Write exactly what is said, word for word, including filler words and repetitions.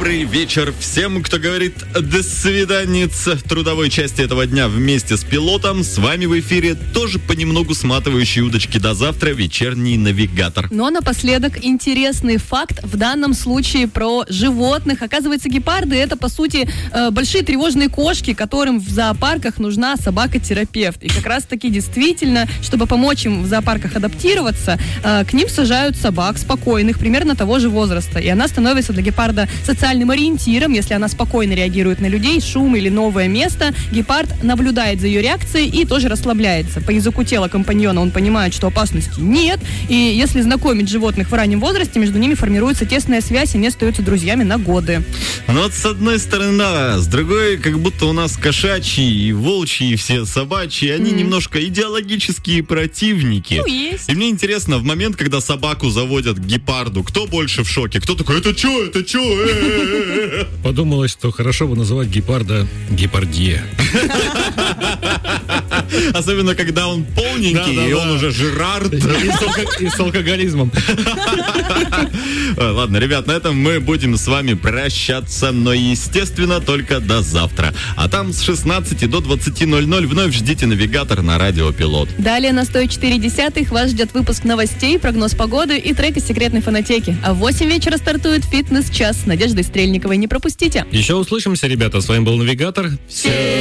Добрый вечер всем, кто говорит «до свиданиц» в трудовой части этого дня вместе с пилотом. С вами в эфире тоже понемногу сматывающие удочки до завтра вечерний навигатор. Но напоследок интересный факт в данном случае про животных. Оказывается, гепарды — это, по сути, большие тревожные кошки, которым в зоопарках нужна собака-терапевт. И как раз-таки действительно, чтобы помочь им в зоопарках адаптироваться, к ним сажают собак спокойных, примерно того же возраста. И она становится для гепарда социальным ориентиром. Если она спокойно реагирует на людей, шум или новое место, гепард наблюдает за ее реакцией и тоже расслабляется. По языку тела компаньона он понимает, что опасности нет. И если знакомить животных в раннем возрасте, между ними формируется тесная связь, и они остаются друзьями на годы. Ну вот с одной стороны, да, с другой, как будто у нас кошачьи и волчьи, и все собачьи, они mm. немножко идеологические противники. Ну, есть. И мне интересно, в момент, когда собаку заводят к гепарду, кто больше в шоке? Кто такой, это чё, это чё? Подумалось, что хорошо бы называть гепарда Гепардье. Особенно, когда он полненький, да, да, и да. он уже Жерард. И с, алко- и с алкоголизмом. Ладно, ребят, на этом мы будем с вами прощаться, но, естественно, только до завтра. А там с шестнадцати до двадцати ноль-ноль вновь ждите навигатор на Радио Пилот. Далее на сто четыре десятых вас ждет выпуск новостей, прогноз погоды и трек из секретной фонотеки. А в восемь вечера стартует фитнес-час с Надеждой Стрельниковой. Не пропустите. Еще услышимся, ребята. С вами был навигатор. Все.